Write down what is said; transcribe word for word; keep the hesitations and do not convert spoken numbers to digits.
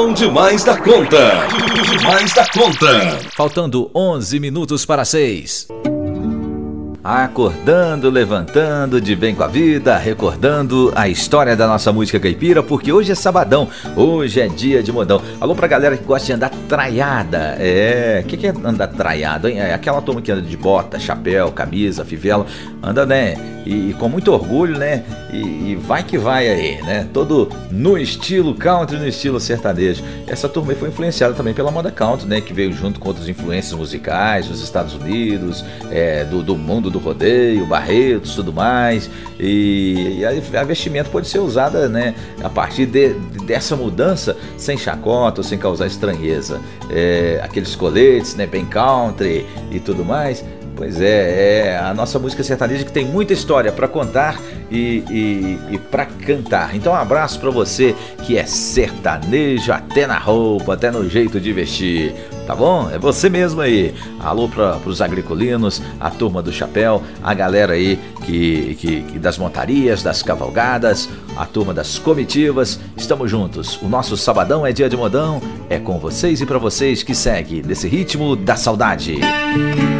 Bom demais da conta. Demais da conta. Faltando onze minutos para seis. Acordando, levantando, de bem com a vida, recordando a história da nossa música caipira, porque hoje é sabadão, hoje é dia de modão. Alô pra galera que gosta de andar traiada. É, o que, que é andar traiado, hein? É aquela turma que anda de bota, chapéu, camisa, fivela, anda, né? E, e com muito orgulho, né? E, e vai que vai aí, né? Todo no estilo country, no estilo sertanejo. Essa turma aí foi influenciada também pela moda country, né? Que veio junto com outras influências musicais dos Estados Unidos, é, do, do mundo do rodeio, Barretos, tudo mais, e, e a, a vestimenta pode ser usada, né, a partir de, dessa mudança, sem chacota ou sem causar estranheza. É, aqueles coletes, né, bem country e tudo mais. Pois é, é a nossa música sertaneja que tem muita história para contar e, e, e para cantar. Então um abraço para você que é sertanejo até na roupa, até no jeito de vestir, tá bom? É você mesmo aí. Alô para os agriculinos, a turma do chapéu, a galera aí que, que, que das montarias, das cavalgadas, a turma das comitivas. Estamos juntos. O nosso sabadão é dia de modão, é com vocês e para vocês que segue nesse ritmo da saudade.